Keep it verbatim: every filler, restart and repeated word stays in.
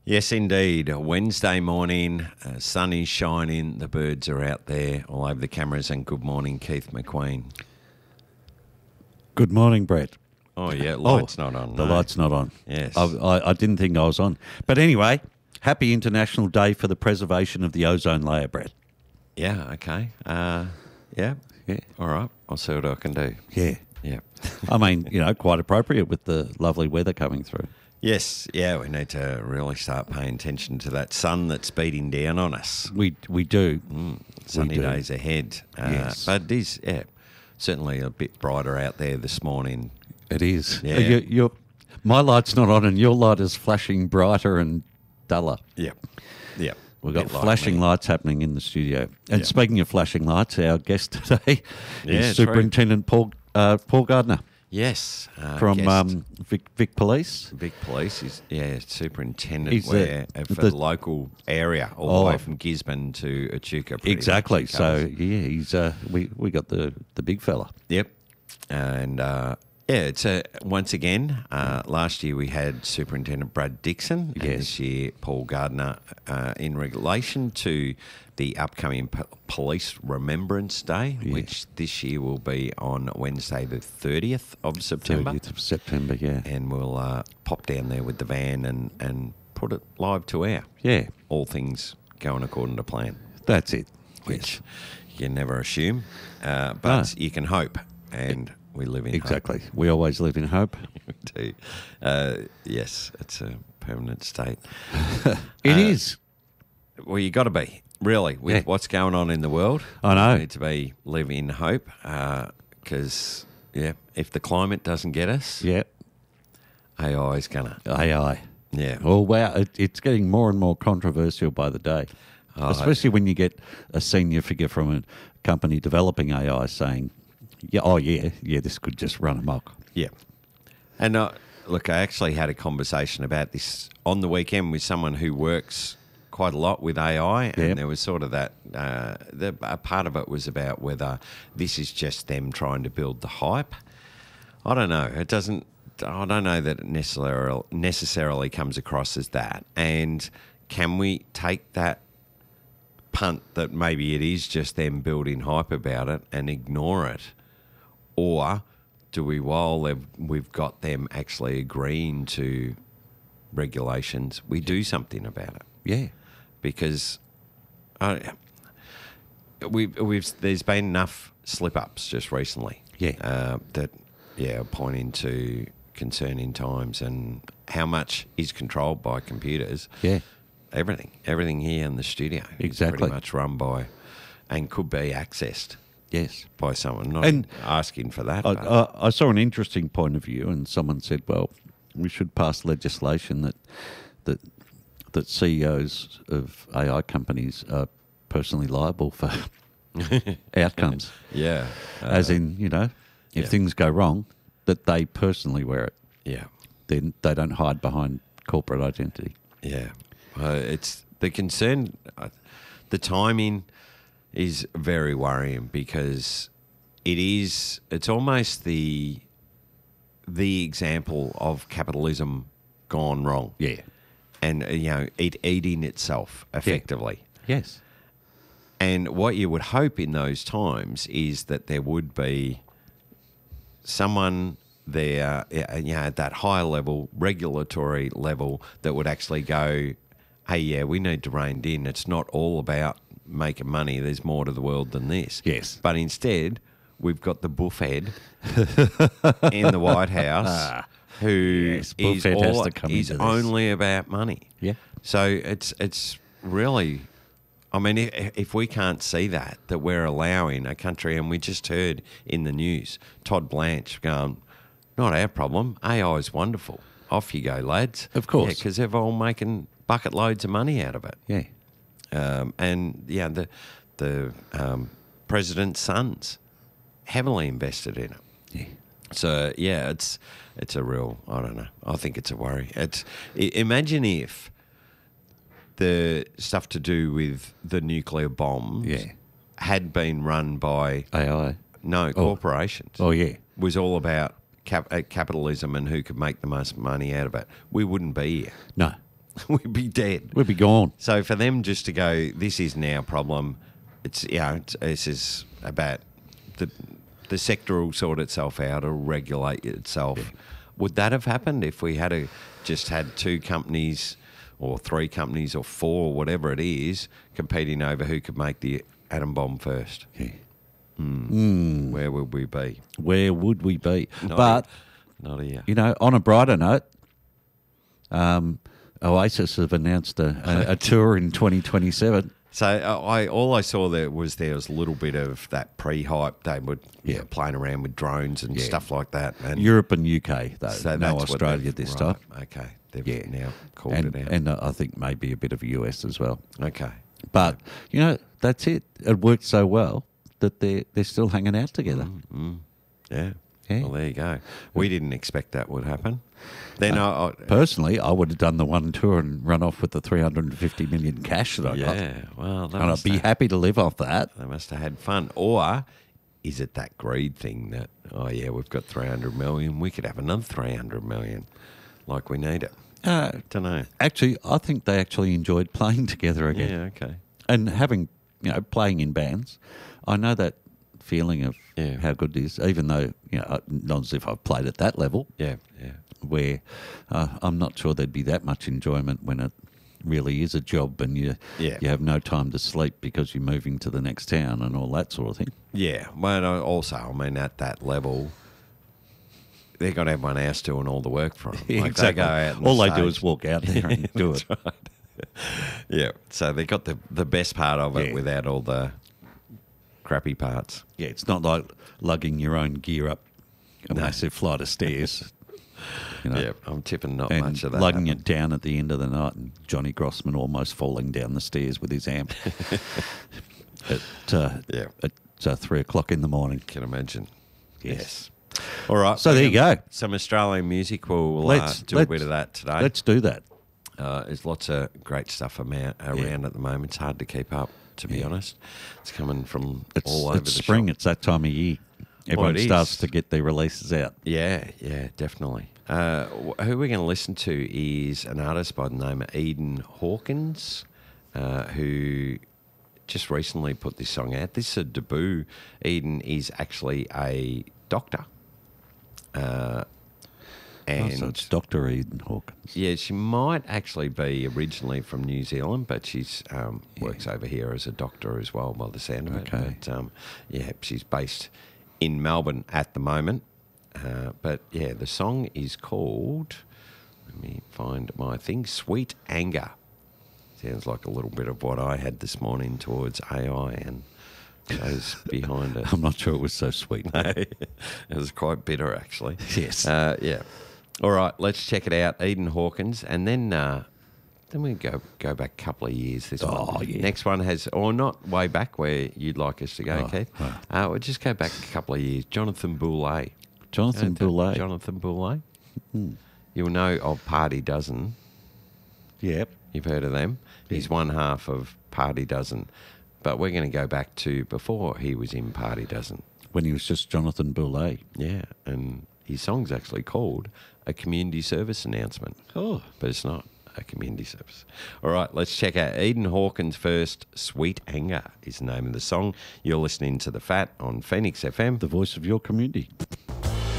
Yes, indeed. A Wednesday morning, uh, sun is shining, the birds are out there all over the cameras, and good morning, Keith McQueen. Good morning, Brett. Oh, yeah, light's oh, not on. The no. light's not on. Yes. I, I, I didn't think I was on. But anyway, happy International Day for the preservation of the ozone layer, Brett. Yeah, okay. Uh, yeah. Yeah. All right, I'll see what I can do. Yeah. Yeah. I mean, you know, quite appropriate with the lovely weather coming through. Yes, yeah, we need to really start paying attention to that sun that's beating down on us. We we do. Mm, sunny do. days ahead. Uh, Yes. But it is, yeah, certainly a bit brighter out there this morning. It is. Yeah. Uh, you- you're, my light's not on and your light is flashing brighter and duller. Yep. Yep. We've got Bit like flashing me. lights happening in the studio. And Yeah. speaking of flashing lights, our guest today Yeah, is true. Superintendent Paul uh, Paul Gardner Yes. Uh, from guest. um, Vic, Vic Police. Big Police is yeah superintendent He's the- where, uh, for the- the local area all Oh. the way from Gisborne to Echuca. pretty Exactly. much he So covers. yeah, he's uh, we we got the the big fella. Yep. And uh, yeah, it's a once again. Uh, last year we had Superintendent Brad Dixon, and Yes. this year Paul Gardner. Uh, in relation to the upcoming P- Police Remembrance Day, Yeah. which this year will be on Wednesday, the thirtieth of September, thirtieth of September. Yeah. and we'll uh, pop down there with the van and and put it live to air. Yeah. All things going according to plan, That's it. which you can never assume, uh, but No. you can hope, and we live in hope. Exactly. We always live in hope. do. Uh, yes, it's a permanent state. It Uh, is. Well, you got to be, really, with Yeah. what's going on in the world. I know. You need to be live in hope because, yeah, if the climate doesn't get us, Yeah. A I is going to. A I. Yeah. Oh wow! It, it's getting more and more controversial by the day, Oh, especially when you get a senior figure from a company developing A I saying, "Yeah, oh yeah, yeah, this could just run amok." Yeah. And uh, look, I actually had a conversation about this on the weekend with someone who works quite a lot with A I, and Yep. there was sort of that, uh, the, a part of it was about whether this is just them trying to build the hype. I don't know. It doesn't, I don't know that it necessarily, necessarily comes across as that. And can we take that punt that maybe it is just them building hype about it and ignore it? Or do we, while they've, we've got them actually agreeing to regulations, we do something about it? Yeah. Because uh, we've, we've, there's been enough slip-ups just recently Yeah. uh, that, yeah, are pointing to concerning times and how much is controlled by computers. Yeah. Everything. Everything here in the studio is Exactly. pretty much run by and could be accessed Yes. by someone. Not And asking for that. I, but- I, I saw an interesting point of view, and someone said, "Well, we should pass legislation that that that C E Os of A I companies are personally liable for outcomes, yeah. uh, as in, you know, if yeah. things go wrong, that they personally wear it. yeah. Then they don't hide behind corporate identity." Yeah, uh, it's the concern. Uh, the timing is very worrying because it is. It's almost the the example of capitalism gone wrong, Yeah. and uh, you know it eating itself effectively. Yes. And what you would hope in those times is that there would be someone there, uh, you know, at that higher level, regulatory level, that would actually go, hey, yeah, we need to rein it in. It's not all about making money. There's more to the world than this. Yes. But instead, we've got the buffhead in the White House who Yes, is, buffhead has all, to come is into this. only about money. Yeah. So it's it's really, I mean, if, if we can't see that, that we're allowing a country, and we just heard in the news, Todd Blanche going, not our problem, A I is wonderful. Off you go, lads. Of course. Because they're all making bucket loads of money out of it. Yeah. Um, and, yeah, the, the um, president's sons heavily invested in it. Yeah. So yeah, it's it's a real. I don't know. I think it's a worry. It's i- imagine if the stuff to do with the nuclear bombs Yeah. had been run by A I. no corporations. Oh, yeah. Was all about cap- uh, capitalism and who could make the most money out of it. We wouldn't be here. No. we'd be dead. We'd be gone. So for them just to go, this isn't our problem. It's you know, it's, this is about the the sector will sort itself out. It'll regulate itself. Yeah. Would that have happened if we had a, just had two companies or three companies or four or whatever it is competing over who could make the atom bomb first? Yeah. Mm. Mm. Where would we be? Where would we be? Not but here. Not here. You know, on a brighter note, um, Oasis have announced a, a, a tour in twenty twenty-seven. So uh, I all I saw there was there was a little bit of that pre-hype. They were yeah. you know, playing around with drones and yeah. stuff like that. And Europe and U K, though. so no Australia this right, time. Okay, they've yeah. now called and, it out. And uh, I think maybe a bit of U S as well. Okay. But, you know, that's it. It worked so well that they're, they're still hanging out together. Mm, mm. Yeah. Yeah. Well, there you go. We didn't expect that would happen. Then uh, I, I, personally, I would have done the one tour and run off with the three hundred fifty million cash that I yeah, got. Yeah, well, and I'd be have, happy to live off that. They must have had fun. Or is it that greed thing that, oh, yeah, we've got three hundred million, we could have another three hundred million, like we need it? Uh, Don't know. Actually, I think they actually enjoyed playing together again. Yeah, okay. And having, you know, playing in bands. I know that feeling of yeah. how good it is, even though, you know, not as if I've played at that level. Yeah, yeah. Where uh, I'm not sure there'd be that much enjoyment when it really is a job and you yeah. you have no time to sleep because you're moving to the next town and all that sort of thing. Yeah. Well, also, I mean, at that level, they've got everyone else doing all the work for them. Like exactly. They go out all the they do is walk out there and do it. Right. Yeah. So they got the, the best part of it yeah. without all the crappy parts. Yeah, it's not like lugging your own gear up a no. massive flight of stairs. You know, yeah, I'm tipping not and much of that. lugging happened. it down at the end of the night and Johnny Grossman almost falling down the stairs with his amp at, uh, yeah. at uh, three o'clock in the morning. Can imagine. Yes. yes. All right. So there you go. Some Australian music. We'll let's, uh, do let's, a bit of that today. Let's do that. Uh, there's lots of great stuff around, around yeah. at the moment. It's hard to keep up, to be yeah. honest. It's coming from it's, all over it's the spring. shop. It's that time of year. Everyone well, starts is. to get their releases out. Yeah, yeah, definitely. Uh, who we're going to listen to is an artist by the name of Eden Hawkins, uh, who just recently put this song out. This is a debut. Eden is actually a doctor. Uh, and oh, so it's Doctor Eden Hawkins. Yeah, she might actually be originally from New Zealand, but she's um, yeah. works over here as a doctor as well, by the sound of okay. it. But um, yeah, she's based in Melbourne at the moment. Uh, but yeah, the song is called, let me find my thing, Sweet Anger. Sounds like a little bit of what I had this morning towards A I and those behind it. I'm not sure it was so sweet. No, it was quite bitter, actually. Yes. Uh, yeah. All right, let's check it out. Eden Hawkins, and then uh, then we go go back a couple of years. This oh, one, yeah. next one has, or not way back where you'd like us to go, oh, Keith. Oh. Uh, we'll just go back a couple of years. Jonathan Boulay. Jonathan Boulay. Jonathan Boulay. Hmm. You'll know of Party Dozen. Yep. You've heard of them. Yeah. He's one half of Party Dozen, but we're going to go back to before he was in Party Dozen. When he was just Jonathan Boulay. Yeah, and his song's actually called A Community Service Announcement. Oh. But it's not a community service. All right, let's check out Eden Hawkins first. Sweet Anger is the name of the song. You're listening to The Fat on Phoenix F M. The voice of your community.